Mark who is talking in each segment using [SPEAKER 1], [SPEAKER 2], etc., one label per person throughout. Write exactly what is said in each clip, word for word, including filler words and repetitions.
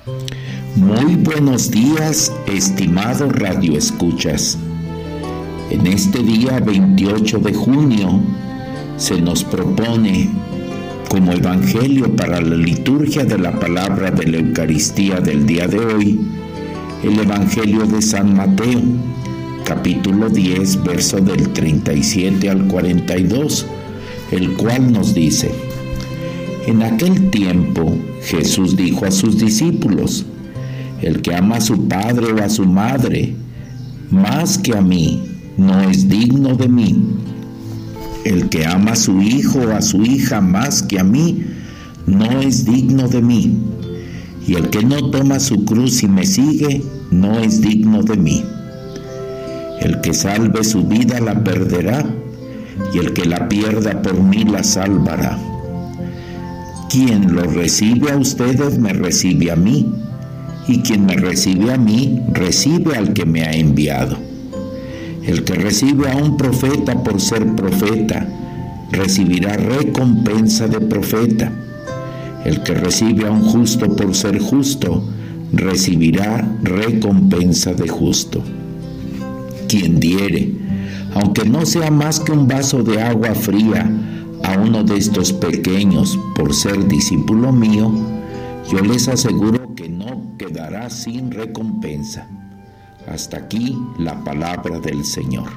[SPEAKER 1] Muy buenos días, estimados radioescuchas. En este día veintiocho de junio se nos propone como evangelio para la liturgia de la palabra de la Eucaristía del día de hoy, el Evangelio de San Mateo, capítulo diez, verso del treinta y siete al cuarenta y dos, el cual nos dice: En aquel tiempo Jesús dijo a sus discípulos: El que ama a su padre o a su madre más que a mí, no es digno de mí. El que ama a su hijo o a su hija más que a mí, no es digno de mí. Y el que no toma su cruz y me sigue, no es digno de mí. El que salve su vida la perderá, y el que la pierda por mí la salvará. Quien lo recibe a ustedes, me recibe a mí, y quien me recibe a mí, recibe al que me ha enviado. El que recibe a un profeta por ser profeta, recibirá recompensa de profeta. El que recibe a un justo por ser justo, recibirá recompensa de justo. Quien diere, aunque no sea más que un vaso de agua fría, a uno de estos pequeños por ser discípulo mío, yo les aseguro que no quedará sin recompensa. Hasta aquí la palabra del Señor.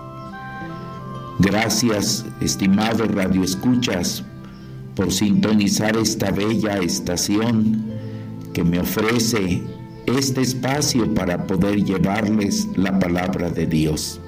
[SPEAKER 1] Gracias, estimados radioescuchas, por sintonizar esta bella estación que me ofrece este espacio para poder llevarles la palabra de Dios.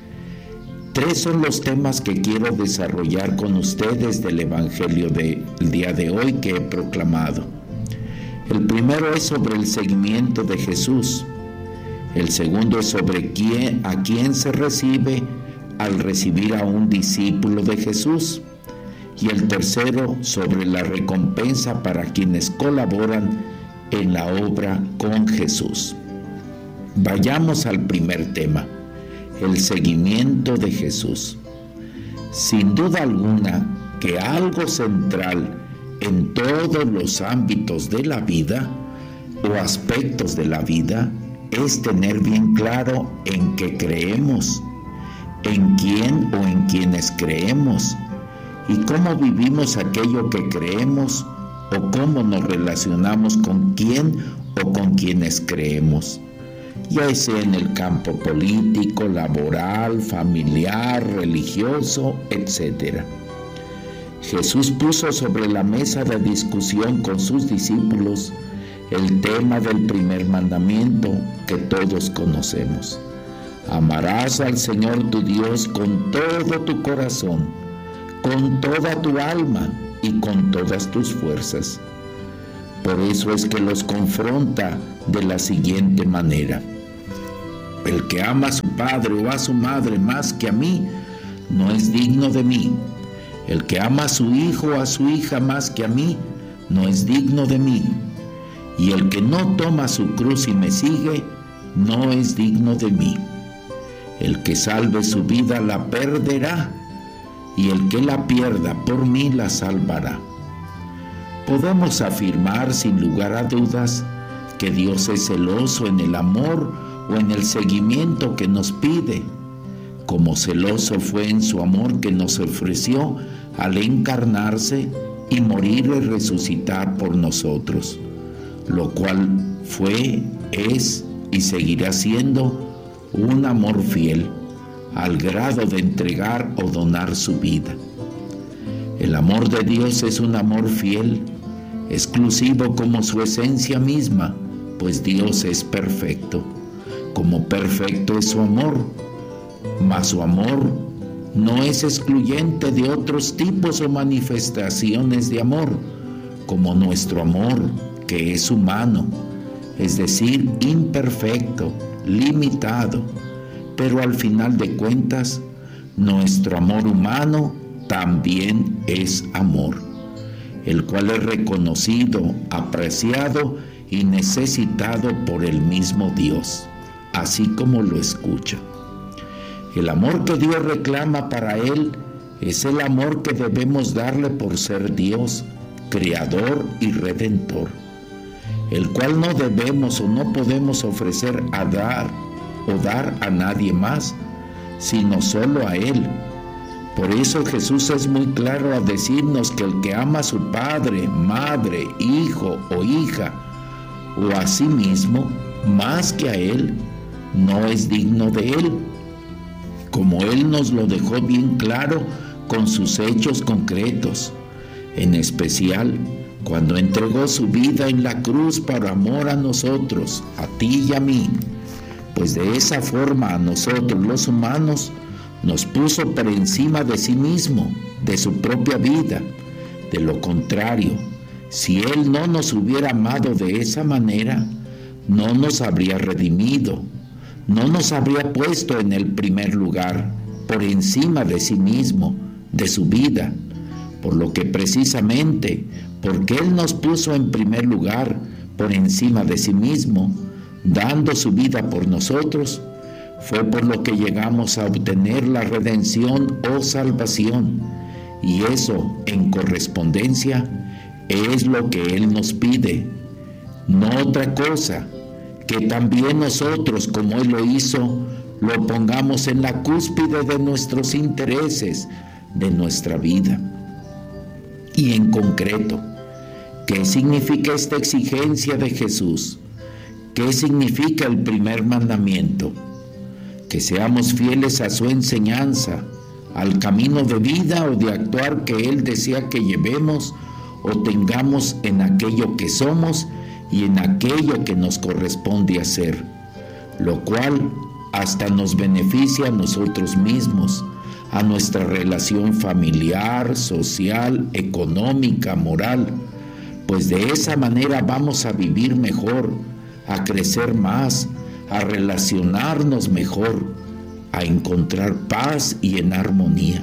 [SPEAKER 1] Tres son los temas que quiero desarrollar con ustedes del Evangelio del día de hoy que he proclamado. El primero es sobre el seguimiento de Jesús. El segundo es sobre quién, a quién se recibe al recibir a un discípulo de Jesús. Y el tercero sobre la recompensa para quienes colaboran en la obra con Jesús. Vayamos al primer tema, el seguimiento de Jesús. Sin duda alguna que algo central en todos los ámbitos de la vida o aspectos de la vida es tener bien claro en qué creemos, en quién o en quienes creemos, y cómo vivimos aquello que creemos o cómo nos relacionamos con quién o con quienes creemos, ya sea en el campo político, laboral, familiar, religioso, etcétera. Jesús puso sobre la mesa de discusión con sus discípulos el tema del primer mandamiento que todos conocemos. Amarás al Señor tu Dios con todo tu corazón, con toda tu alma y con todas tus fuerzas. Por eso es que los confronta de la siguiente manera: El que ama a su padre o a su madre más que a mí, no es digno de mí. El que ama a su hijo o a su hija más que a mí, no es digno de mí. Y el que no toma su cruz y me sigue, no es digno de mí. El que salve su vida la perderá, y el que la pierda por mí la salvará. Podemos afirmar sin lugar a dudas que Dios es celoso en el amor o en el seguimiento que nos pide, como celoso fue en su amor que nos ofreció al encarnarse y morir y resucitar por nosotros, lo cual fue, es y seguirá siendo un amor fiel, al grado de entregar o donar su vida. El amor de Dios es un amor fiel, exclusivo como su esencia misma, pues Dios es perfecto. Como perfecto es su amor, mas su amor no es excluyente de otros tipos o manifestaciones de amor, como nuestro amor, que es humano, es decir, imperfecto, limitado, pero al final de cuentas, nuestro amor humano también es amor, el cual es reconocido, apreciado y necesitado por el mismo Dios, así como lo escucha. El amor que Dios reclama para Él es el amor que debemos darle por ser Dios, Creador y Redentor. el cual no debemos o no podemos ofrecer a dar o dar a nadie más, sino solo a Él. Por eso Jesús es muy claro a decirnos que el que ama a su padre, madre, hijo o hija, o a sí mismo, más que a Él, no es digno de Él, como Él nos lo dejó bien claro con sus hechos concretos, en especial cuando entregó su vida en la cruz por amor a nosotros, a ti y a mí, pues de esa forma a nosotros los humanos nos puso por encima de sí mismo, de su propia vida. De lo contrario, si Él no nos hubiera amado de esa manera, no nos habría redimido, no nos habría puesto en el primer lugar, por encima de sí mismo, de su vida, por lo que precisamente, porque Él nos puso en primer lugar, por encima de sí mismo, dando su vida por nosotros, fue por lo que llegamos a obtener la redención o salvación, y eso, en correspondencia, es lo que Él nos pide, no otra cosa, que también nosotros, como Él lo hizo, lo pongamos en la cúspide de nuestros intereses, de nuestra vida. Y en concreto, ¿qué significa esta exigencia de Jesús? ¿Qué significa el primer mandamiento? Que seamos fieles a su enseñanza, al camino de vida o de actuar que Él desea que llevemos o tengamos en aquello que somos y en aquello que nos corresponde hacer, lo cual hasta nos beneficia a nosotros mismos, a nuestra relación familiar, social, económica, moral, pues de esa manera vamos a vivir mejor, a crecer más, a relacionarnos mejor, a encontrar paz y en armonía.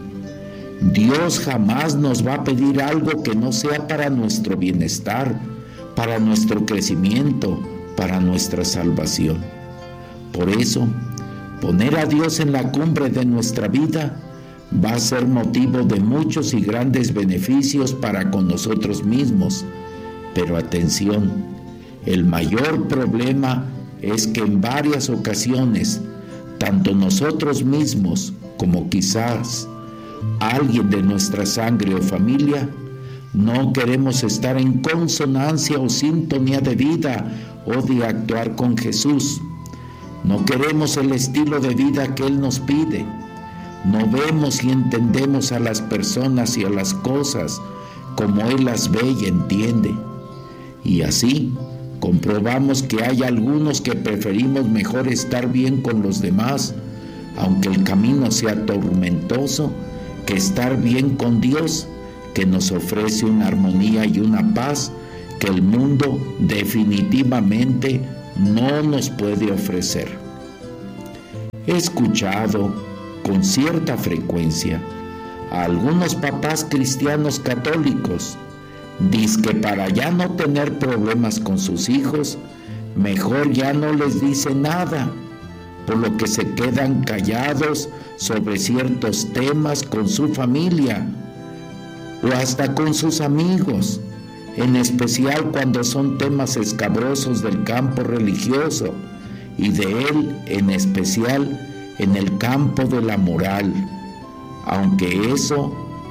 [SPEAKER 1] Dios jamás nos va a pedir algo que no sea para nuestro bienestar, para nuestro crecimiento, para nuestra salvación. Por eso, poner a Dios en la cumbre de nuestra vida va a ser motivo de muchos y grandes beneficios para con nosotros mismos. Pero atención, el mayor problema es que en varias ocasiones, tanto nosotros mismos como quizás alguien de nuestra sangre o familia, no queremos estar en consonancia o sintonía de vida o de actuar con Jesús. No queremos el estilo de vida que Él nos pide. No vemos y entendemos a las personas y a las cosas como Él las ve y entiende. Y así comprobamos que hay algunos que preferimos mejor estar bien con los demás, aunque el camino sea tormentoso, que estar bien con Dios, que nos ofrece una armonía y una paz que el mundo definitivamente no nos puede ofrecer. He escuchado con cierta frecuencia a algunos papás cristianos católicos, dizque para ya no tener problemas con sus hijos, mejor ya no les dice nada, por lo que se quedan callados sobre ciertos temas con su familia o hasta con sus amigos, en especial cuando son temas escabrosos del campo religioso y de él en especial en el campo de la moral, aunque eso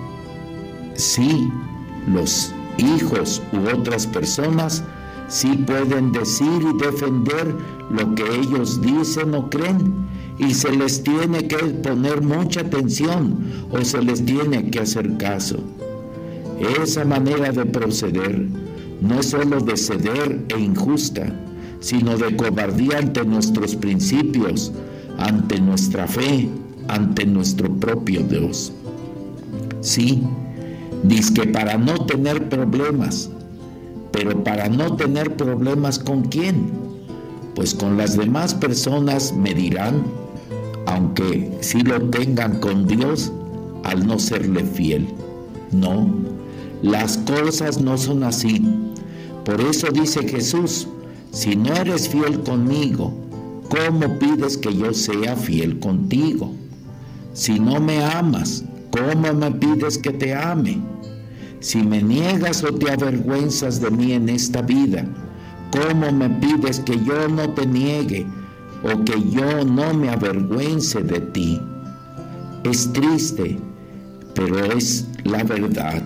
[SPEAKER 1] sí, los hijos u otras personas sí pueden decir y defender lo que ellos dicen o creen, y se les tiene que poner mucha atención o se les tiene que hacer caso. Esa manera de proceder no es solo de ceder e injusta, sino de cobardía ante nuestros principios, ante nuestra fe, ante nuestro propio Dios. Sí, dizque para no tener problemas, pero para no tener problemas ¿con quién? Pues con las demás personas, me dirán, aunque sí lo tengan con Dios, al no serle fiel. No, las cosas no son así. Por eso dice Jesús, si no eres fiel conmigo, ¿cómo pides que yo sea fiel contigo? Si no me amas, ¿cómo me pides que te ame? Si me niegas o te avergüenzas de mí en esta vida, ¿cómo me pides que yo no te niegue o que yo no me avergüence de ti? Es triste, pero es la verdad.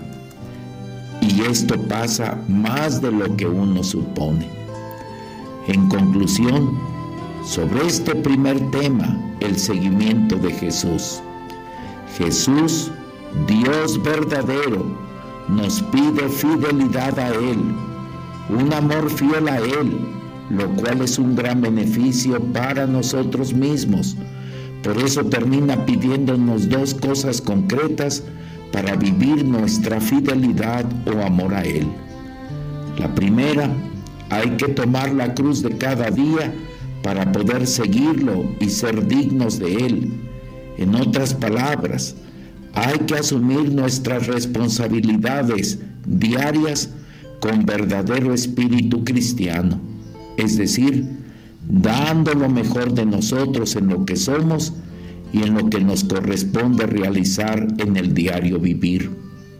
[SPEAKER 1] Y esto pasa más de lo que uno supone. En conclusión, sobre este primer tema, el seguimiento de Jesús. Jesús, Dios verdadero, nos pide fidelidad a Él, un amor fiel a Él, lo cual es un gran beneficio para nosotros mismos. Por eso termina pidiéndonos dos cosas concretas para vivir nuestra fidelidad o amor a Él. La primera, hay que tomar la cruz de cada día para poder seguirlo y ser dignos de Él. En otras palabras, hay que asumir nuestras responsabilidades diarias con verdadero espíritu cristiano, es decir, dando lo mejor de nosotros en lo que somos y en lo que nos corresponde realizar en el diario vivir.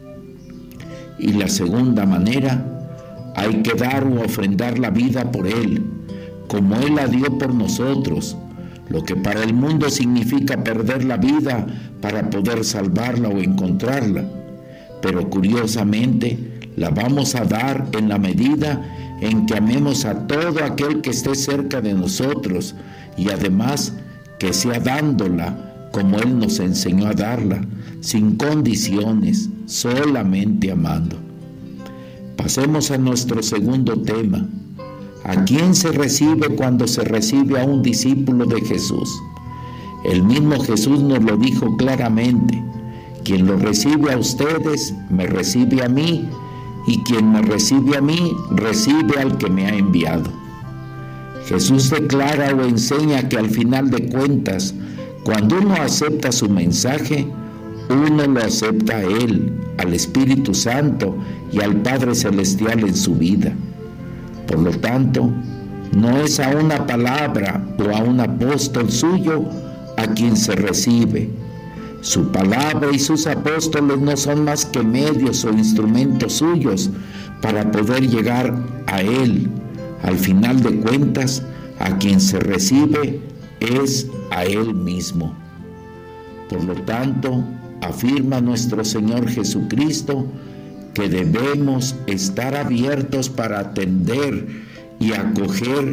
[SPEAKER 1] Y la segunda manera, hay que dar o ofrendar la vida por Él, como Él la dio por nosotros, lo que para el mundo significa perder la vida para poder salvarla o encontrarla. Pero curiosamente, la vamos a dar en la medida en que amemos a todo aquel que esté cerca de nosotros y además que sea dándola como Él nos enseñó a darla, sin condiciones, solamente amando. Pasemos a nuestro segundo tema. ¿A quién se recibe cuando se recibe a un discípulo de Jesús? El mismo Jesús nos lo dijo claramente: quien lo recibe a ustedes, me recibe a mí, y quien me recibe a mí, recibe al que me ha enviado. Jesús declara o enseña que al final de cuentas, cuando uno acepta su mensaje, uno lo acepta a Él, al Espíritu Santo y al Padre Celestial en su vida. Por lo tanto, no es a una palabra o a un apóstol suyo a quien se recibe. Su palabra y sus apóstoles no son más que medios o instrumentos suyos para poder llegar a Él. Al final de cuentas, a quien se recibe es a Él mismo. Por lo tanto, afirma nuestro Señor Jesucristo que debemos estar abiertos para atender y acoger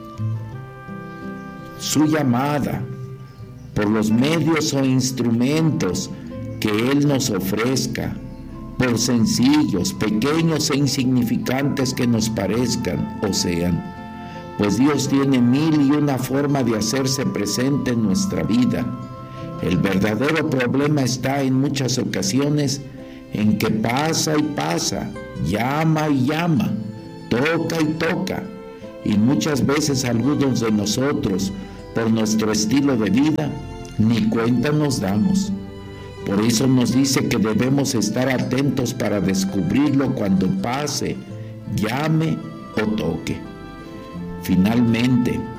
[SPEAKER 1] su llamada por los medios o instrumentos que Él nos ofrezca, por sencillos, pequeños e insignificantes que nos parezcan o sean, pues Dios tiene mil y una forma de hacerse presente en nuestra vida. El verdadero problema está en muchas ocasiones en que pasa y pasa, llama y llama, toca y toca, y muchas veces algunos de nosotros, por nuestro estilo de vida, ni cuenta nos damos. Por eso nos dice que debemos estar atentos para descubrirlo cuando pase, llame o toque. Finalmente,